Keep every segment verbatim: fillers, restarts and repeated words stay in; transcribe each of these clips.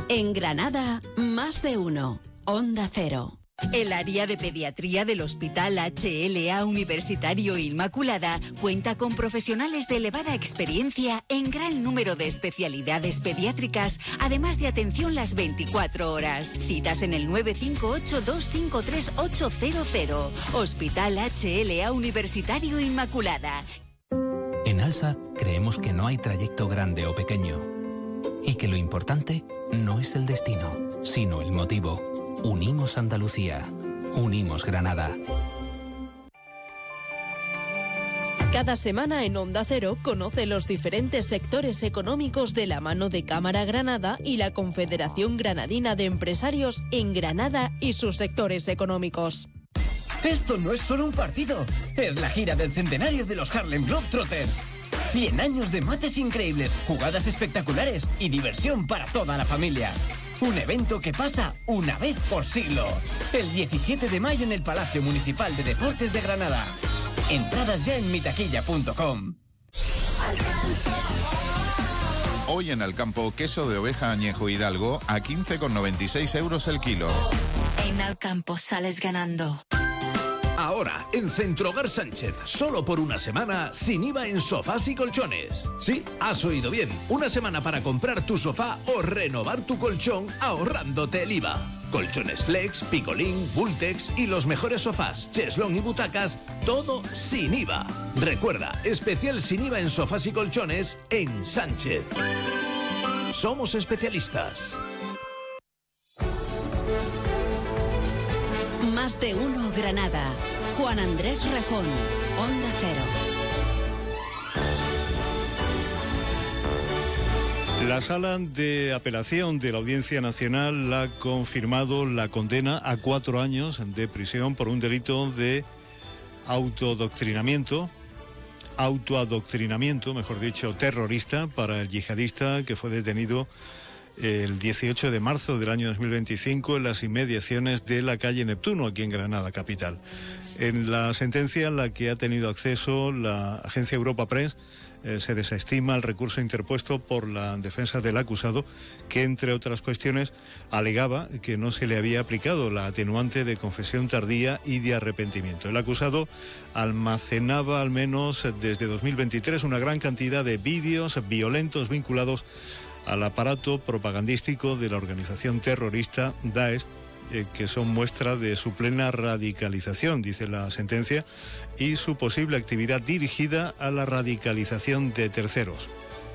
En Granada, más de uno. Onda Cero. El área de pediatría del Hospital H L A Universitario Inmaculada cuenta con profesionales de elevada experiencia en gran número de especialidades pediátricas, además de atención las veinticuatro horas. Citas en el nueve cinco ocho, dos cinco tres, ocho cero cero. Hospital H L A Universitario Inmaculada. En ALSA creemos que no hay trayecto grande o pequeño y que lo importante no es el destino, sino el motivo. Unimos Andalucía. Unimos Granada. Cada semana en Onda Cero conoce los diferentes sectores económicos de la mano de Cámara Granada y la Confederación Granadina de Empresarios en Granada y sus sectores económicos. Esto no es solo un partido, es la gira del centenario de los Harlem Globetrotters. cien años de mates increíbles, jugadas espectaculares y diversión para toda la familia. Un evento que pasa una vez por siglo. El diecisiete de mayo en el Palacio Municipal de Deportes de Granada. Entradas ya en mitaquilla punto com. Hoy en Alcampo, queso de oveja añejo Hidalgo a quince con noventa y seis euros el kilo. En Alcampo sales ganando. Ahora, en Centrohogar Sánchez, solo por una semana, sin I V A en sofás y colchones. Sí, has oído bien. Una semana para comprar tu sofá o renovar tu colchón ahorrándote el I V A. Colchones Flex, Picolín, Bultex y los mejores sofás, cheslón y butacas, todo sin I V A. Recuerda, especial sin I V A en sofás y colchones en Sánchez. Somos especialistas. Más de uno Granada. Juan Andrés Rejón, Onda Cero. La Sala de Apelación de la Audiencia Nacional ha confirmado la condena a cuatro años de prisión por un delito de autodoctrinamiento, autoadoctrinamiento, mejor dicho, terrorista para el yihadista que fue detenido el dieciocho de marzo del año dos mil veinticinco en las inmediaciones de la calle Neptuno, aquí en Granada capital. En la sentencia a la que ha tenido acceso la agencia Europa Press, eh, se desestima el recurso interpuesto por la defensa del acusado, que entre otras cuestiones alegaba que no se le había aplicado la atenuante de confesión tardía y de arrepentimiento. El acusado almacenaba al menos desde dos mil veintitrés una gran cantidad de vídeos violentos vinculados al aparato propagandístico de la organización terrorista Daesh, eh, que son muestra de su plena radicalización, dice la sentencia, y su posible actividad dirigida a la radicalización de terceros.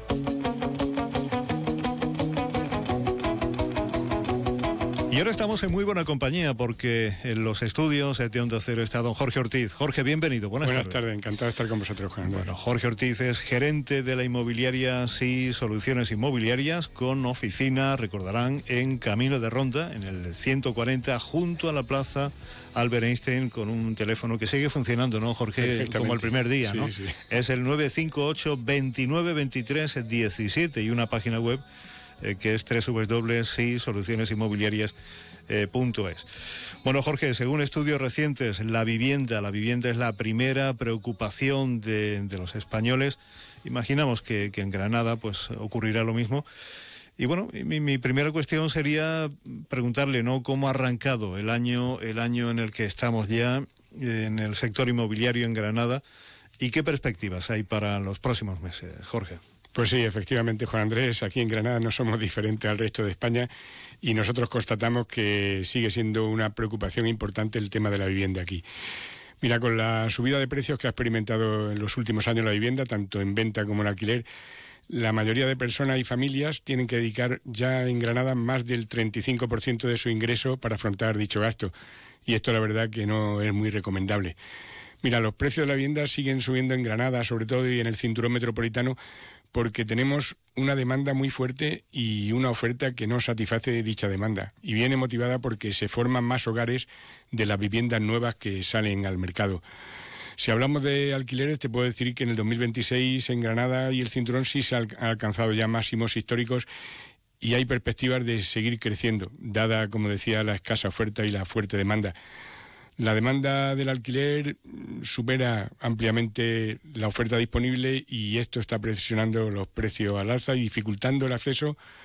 Y ahora estamos en muy buena compañía porque en los estudios de Onda Cero está don Jorge Ortiz. Jorge, bienvenido. Buenas, Buenas tardes. tardes, encantado de estar con vosotros, Juan. Bueno, Jorge Ortiz es gerente de la inmobiliaria Sí Soluciones Inmobiliarias, con oficina, recordarán, en Camino de Ronda, en el ciento cuarenta, junto a la plaza Albert Einstein, con un teléfono que sigue funcionando, ¿no, Jorge? Como el primer día, sí, ¿no? Sí. Es el nueve cinco ocho, veintinueve veintitrés diecisiete y una página web eh, que es doble u doble u doble u punto sí soluciones inmobiliarias punto es. Bueno, Jorge, según estudios recientes, la vivienda, la vivienda es la primera preocupación de, de los españoles. Imaginamos que, que en Granada pues ocurrirá lo mismo. Y bueno, mi, mi primera cuestión sería preguntarle, ¿no?, cómo ha arrancado el año, el año en el que estamos ya en el sector inmobiliario en Granada y qué perspectivas hay para los próximos meses, Jorge. Pues sí, efectivamente, Juan Andrés, aquí en Granada no somos diferentes al resto de España y nosotros constatamos que sigue siendo una preocupación importante el tema de la vivienda aquí. Mira, con la subida de precios que ha experimentado en los últimos años la vivienda, tanto en venta como en alquiler, la mayoría de personas y familias tienen que dedicar ya en Granada más del treinta y cinco por ciento de su ingreso para afrontar dicho gasto. Y esto la verdad que no es muy recomendable. Mira, los precios de la vivienda siguen subiendo en Granada, sobre todo y en el cinturón metropolitano, porque tenemos una demanda muy fuerte y una oferta que no satisface dicha demanda. Y viene motivada porque se forman más hogares de las viviendas nuevas que salen al mercado. Si hablamos de alquileres, te puedo decir que en el dos mil veintiséis en Granada y el cinturón sí se han alcanzado ya máximos históricos y hay perspectivas de seguir creciendo, dada, como decía, la escasa oferta y la fuerte demanda. La demanda del alquiler supera ampliamente la oferta disponible y esto está presionando los precios al alza y dificultando el acceso